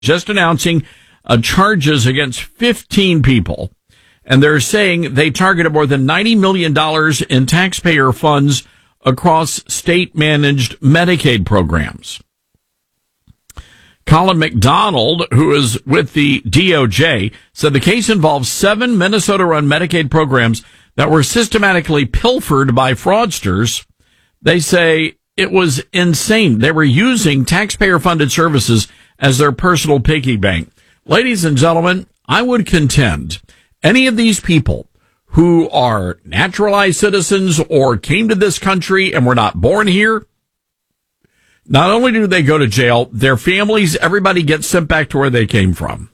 just announcing charges against 15 people. And they're saying they targeted more than $90 million in taxpayer funds across state-managed Medicaid programs. Colin McDonald, who is with the DOJ, said the case involves 7 Minnesota-run Medicaid programs that were systematically pilfered by fraudsters. They say it was insane. They were using taxpayer-funded services as their personal piggy bank. Ladies and gentlemen, I would contend any of these people who are naturalized citizens or came to this country and were not born here, not only do they go to jail, their families, everybody gets sent back to where they came from.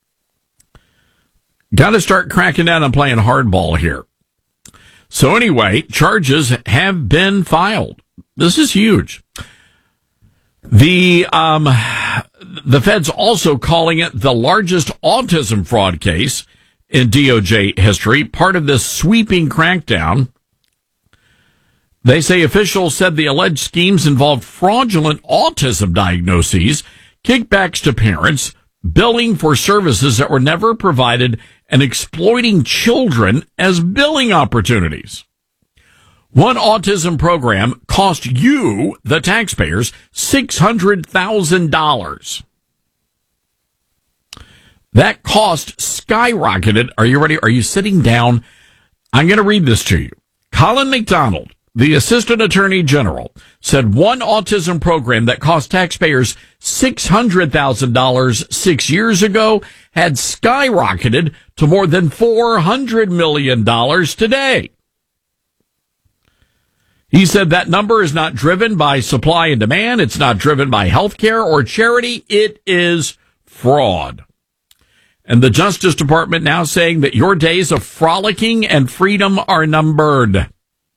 Got to start cracking down and playing hardball here. So anyway, charges have been filed. This is huge. The Fed's also calling it the largest autism fraud case in DOJ history, part of this sweeping crackdown. They say officials said the alleged schemes involved fraudulent autism diagnoses, kickbacks to parents, billing for services that were never provided, and exploiting children as billing opportunities. One autism program cost you, the taxpayers, $600,000. That cost skyrocketed. Are you ready? Are you sitting down? I'm going to read this to you. Colin McDonald, the Assistant Attorney General, said one autism program that cost taxpayers $600,000 6 years ago had skyrocketed to more than $400 million today. He said that number is not driven by supply and demand. It's not driven by healthcare or charity. It is fraud. And the Justice Department now saying that your days of frolicking and freedom are numbered.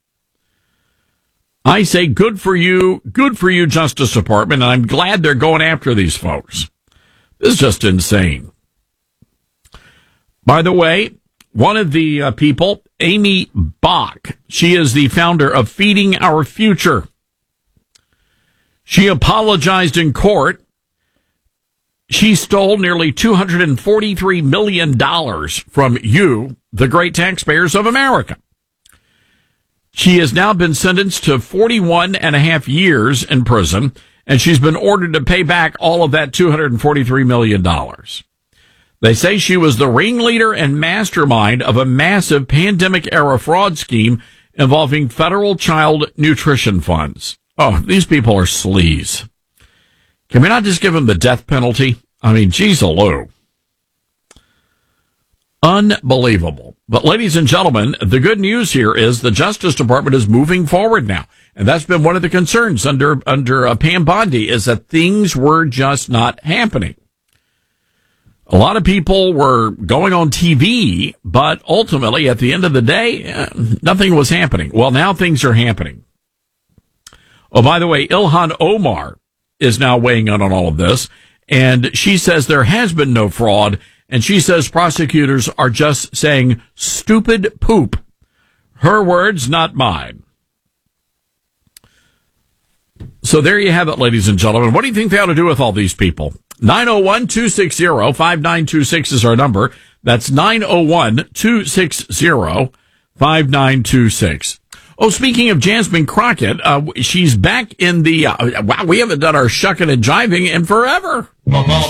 I say good for you, Justice Department, and I'm glad they're going after these folks. This is just insane. By the way, one of the people, Amy Bach, she is the founder of Feeding Our Future. She apologized in court. She stole nearly $243 million from you, the great taxpayers of America. She has now been sentenced to 41 and a half years in prison, and she's been ordered to pay back all of that $243 million. They say she was the ringleader and mastermind of a massive pandemic-era fraud scheme involving federal child nutrition funds. Oh, these people are sleaze. Can we not just give them the death penalty? I mean, geez-a-loo. Unbelievable. But ladies and gentlemen, the good news here is the Justice Department is moving forward now. And that's been one of the concerns under Pam Bondi, is that things were just not happening. A lot of people were going on TV, but ultimately, at the end of the day, nothing was happening. Well, now things are happening. Oh, by the way, Ilhan Omar is now weighing in on all of this, and she says there has been no fraud, and she says prosecutors are just saying stupid poop. Her words, not mine. So there you have it, ladies and gentlemen. What do you think they ought to do with all these people? 901-260-5926 is our number. That's 901-260-5926. Oh, speaking of Jasmine Crockett, she's back in the, wow, we haven't done our shucking and jiving in forever.